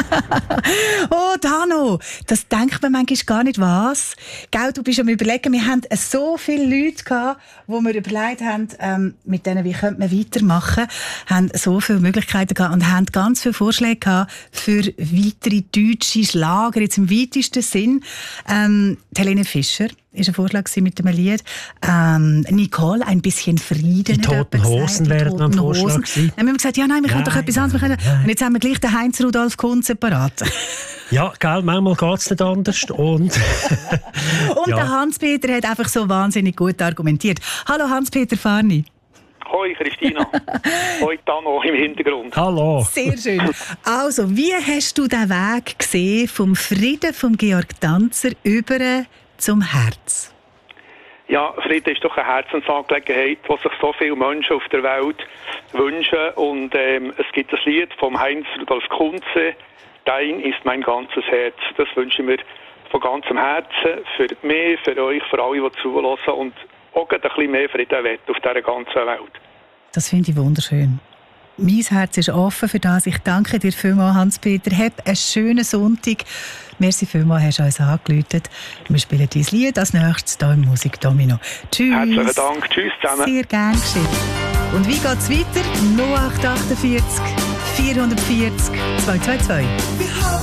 Oh, Dano, das denkt man manchmal gar nicht, was? Gell, du bist am Überlegen, wir haben so viele Leute gehabt, wo wir überlegt haben, mit denen, wie könnte man weitermachen, haben so viele Möglichkeiten gehabt und haben ganz viele Vorschläge gehabt für weitere deutsche Schlager, jetzt im weitesten Sinn. Helene Fischer war ein Vorschlag mit dem Lied. Nicole, ein bisschen Frieden. Die Toten Hosen wären ein Vorschlag gewesen. Dann haben wir gesagt, ja, nein, wir können doch etwas anderes. Und jetzt haben wir gleich den Heinz Rudolf Kunz separat. Ja, gell, manchmal geht es nicht anders. Und ja. Der Hans-Peter hat einfach so wahnsinnig gut argumentiert. Hallo Hans-Peter Farni. Hoi Christina. Hoi Dano im Hintergrund. Hallo. Sehr schön. Also, wie hast du den Weg gesehen vom Frieden von Georg Danzer über zum Herz? Ja, Frieden ist doch eine Herzensangelegenheit, die sich so viele Menschen auf der Welt wünschen. Und es gibt das Lied vom Heinz Rudolf Kunze, «Dein ist mein ganzes Herz». Das wünsche ich mir von ganzem Herzen für mich, für euch, für alle, die zuhören und auch ein bisschen mehr Frieden wollen auf dieser ganzen Welt. Das finde ich wunderschön. Mein Herz ist offen für das. Ich danke dir vielmals, Hans-Peter. Hab einen schönen Sonntag. Merci vielmals, hast du uns angerufen. Wir spielen dein Lied als nächstes hier im Musikdomino. Tschüss. Herzlichen Dank. Tschüss zusammen. Sehr gerne geschehen. Und wie geht es weiter? 0848 440 222.